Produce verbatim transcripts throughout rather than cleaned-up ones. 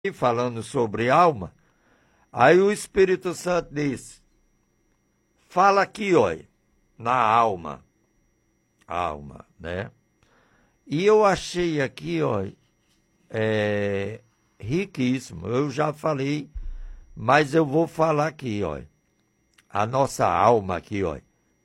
E falando sobre alma, aí o Espírito Santo diz, fala aqui, olha, na alma, alma, né? E eu achei aqui, olha, é, riquíssimo, eu já falei, mas eu vou falar aqui, olha, a nossa alma aqui, olha.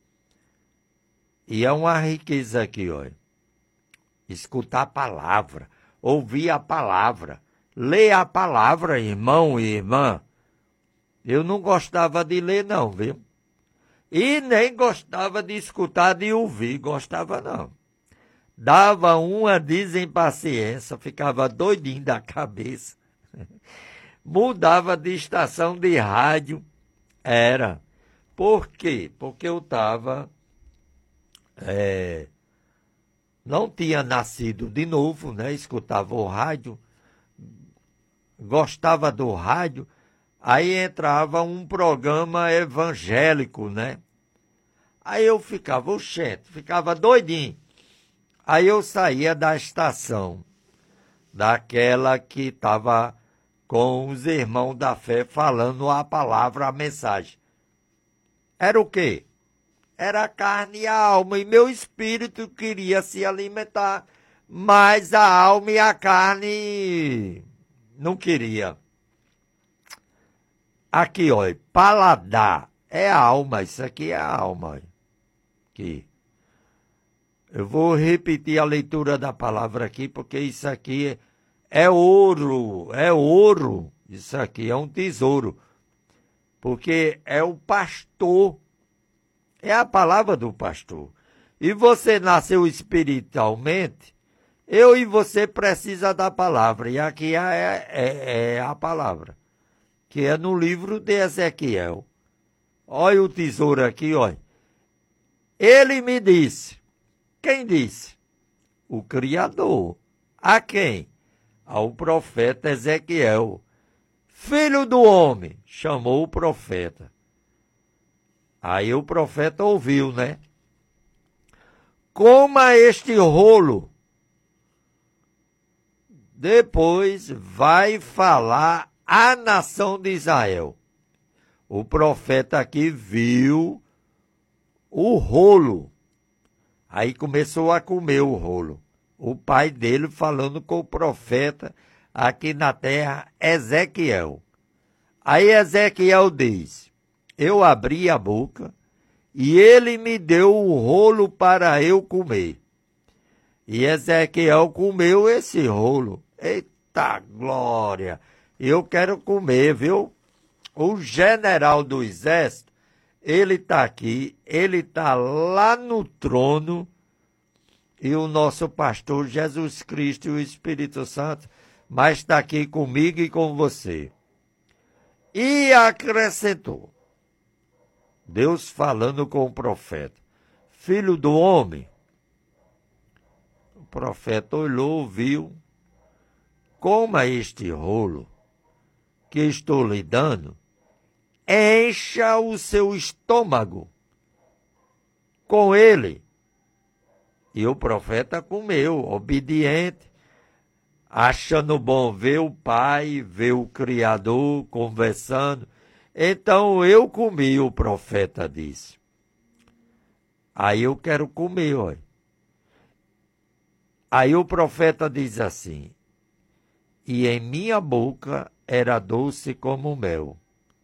E é uma riqueza aqui, olha, escutar a palavra, ouvir a palavra, ler a palavra, irmão e irmã. Eu não gostava de ler, não, viu? E nem gostava de escutar, de ouvir, gostava não. Dava uma desimpaciência, ficava doidinho da cabeça. Mudava de estação de rádio, era. Por quê? Porque eu estava... É, não tinha nascido de novo, né? Escutava o rádio, gostava do rádio, aí entrava um programa evangélico, né? Aí eu ficava, oxente, ficava doidinho. Aí eu saía da estação, daquela que estava com os irmãos da fé falando a palavra, a mensagem. Era o quê? Era a carne e a alma, e meu espírito queria se alimentar, mas a alma e a carne não queria. Aqui, olha, paladar é a alma, isso aqui é a alma. Olha. Aqui. Eu vou repetir a leitura da palavra aqui, porque isso aqui é ouro, é ouro, isso aqui é um tesouro, porque é o pastor. É a palavra do pastor. E você nasceu espiritualmente, eu e você precisa da palavra. E aqui é, é, é a palavra, que é no livro de Ezequiel. Olha o tesouro aqui, olha. Ele me disse. Quem disse? O Criador. A quem? Ao profeta Ezequiel. Filho do homem, chamou o profeta. Aí o profeta ouviu, né? Coma este rolo. Depois vai falar a nação de Israel. O profeta aqui viu o rolo. Aí começou a comer o rolo. O pai dele falando com o profeta aqui na terra, Ezequiel. Aí Ezequiel diz... Eu abri a boca e ele me deu o rolo para eu comer. E Ezequiel comeu esse rolo. Eita glória! Eu quero comer, viu? O general do exército, ele está aqui, ele está lá no trono, e o nosso pastor Jesus Cristo e o Espírito Santo, mas está aqui comigo e com você. E acrescentou, Deus falando com o profeta, filho do homem. O profeta olhou, viu, coma este rolo que estou lhe dando, encha o seu estômago com ele. E o profeta comeu, obediente, achando bom ver o pai, ver o Criador conversando. Então eu comi, o profeta disse. Aí eu quero comer, olha. Aí o profeta diz assim, e em minha boca era doce como mel.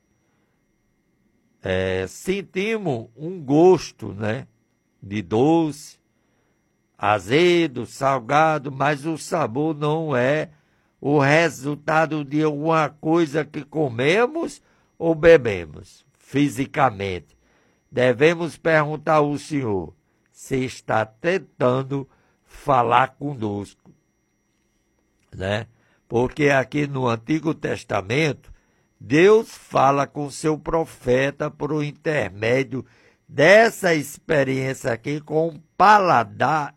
É, sentimos um gosto, né, de doce, azedo, salgado, mas o sabor não é o resultado de alguma coisa que comemos ou bebemos fisicamente. Devemos perguntar ao Senhor se está tentando falar conosco, né? Porque aqui no Antigo Testamento, Deus fala com seu profeta por intermédio dessa experiência aqui com um paladar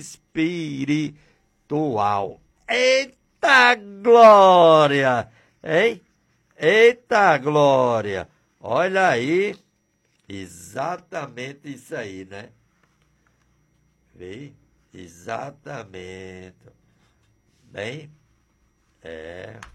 espiritual. Eita glória! Hein? Eita glória! Olha aí, exatamente isso aí, né? Vê? Exatamente. Bem, é...